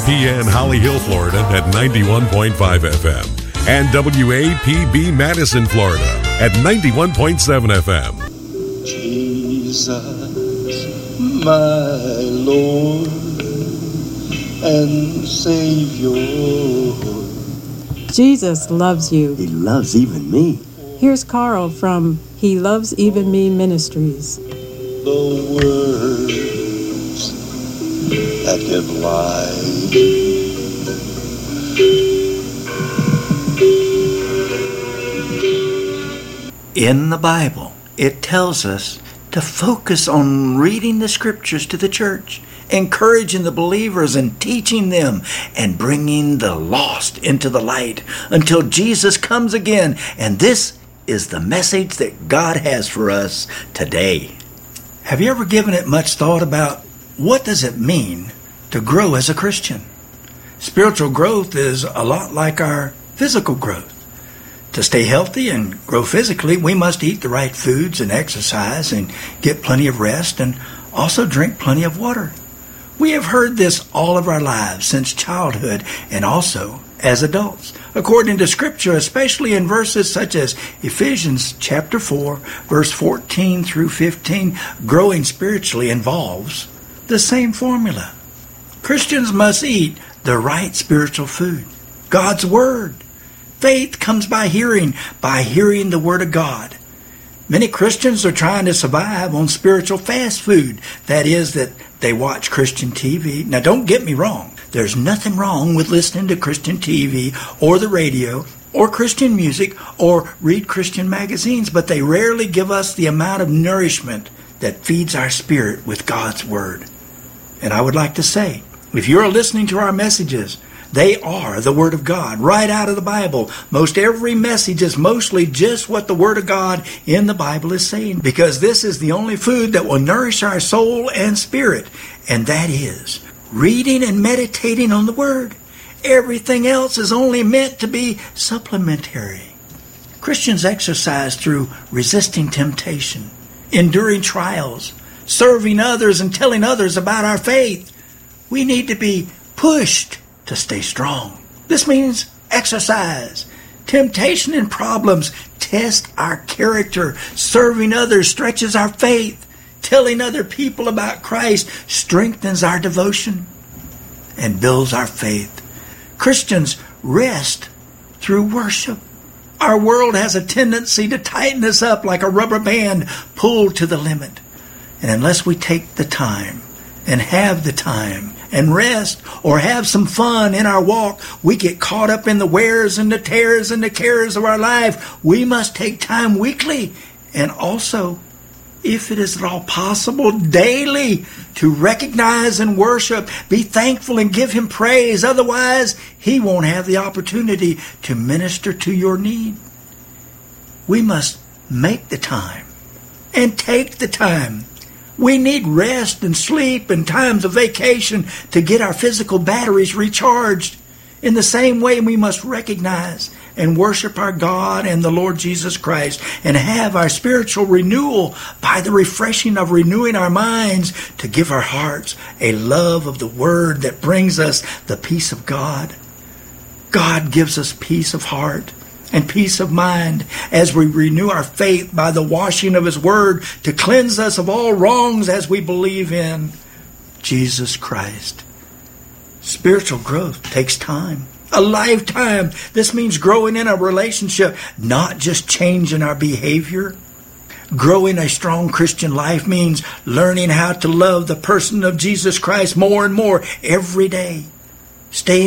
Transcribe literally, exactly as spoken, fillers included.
P N Holly Hill, Florida at ninety-one point five F M. And W A P B Madison, Florida at ninety-one point seven F M. Jesus, my Lord and Savior. Jesus loves you. He loves even me. Here's Carl from He Loves Even Me Ministries. The words that give life, in the Bible, it tells us to focus on reading the scriptures to the church, encouraging the believers and teaching them, and bringing the lost into the light until Jesus comes again. And this is the message that God has for us today. Have you ever given it much thought about what does it mean to grow as a Christian? Spiritual growth is a lot like our physical growth. To stay healthy and grow physically, we must eat the right foods and exercise and get plenty of rest and also drink plenty of water. We have heard this all of our lives since childhood and also as adults. According to Scripture, especially in verses such as Ephesians chapter four, verse fourteen through fifteen, growing spiritually involves the same formula. Christians must eat the right spiritual food, God's Word. Faith comes by hearing, by hearing the Word of God. Many Christians are trying to survive on spiritual fast food. That is, that they watch Christian T V. Now, don't get me wrong. There's nothing wrong with listening to Christian T V or the radio or Christian music or read Christian magazines, but they rarely give us the amount of nourishment that feeds our spirit with God's Word. And I would like to say, if you're listening to our messages, they are the Word of God, right out of the Bible. Most every message is mostly just what the Word of God in the Bible is saying, because this is the only food that will nourish our soul and spirit, and that is reading and meditating on the Word. Everything else is only meant to be supplementary. Christians exercise through resisting temptation, enduring trials, serving others, and telling others about our faith. We need to be pushed to stay strong. This means exercise. Temptation and problems test our character. Serving others stretches our faith. Telling other people about Christ strengthens our devotion and builds our faith. Christians rest through worship. Our world has a tendency to tighten us up like a rubber band pulled to the limit. And unless we take the time and have the time and rest or have some fun in our walk, we get caught up in the wears and the tears and the cares of our life. We must take time weekly and also, if it is at all possible, daily to recognize and worship, be thankful and give Him praise. Otherwise, He won't have the opportunity to minister to your need. We must make the time and take the time. We need rest and sleep and times of vacation to get our physical batteries recharged. In the same way, we must recognize and worship our God and the Lord Jesus Christ and have our spiritual renewal by the refreshing of renewing our minds to give our hearts a love of the Word that brings us the peace of God. God gives us peace of heart and peace of mind as we renew our faith by the washing of His Word to cleanse us of all wrongs as we believe in Jesus Christ. Spiritual growth takes time, a lifetime. This means growing in a relationship, not just changing our behavior. Growing a strong Christian life means learning how to love the person of Jesus Christ more and more every day. Staying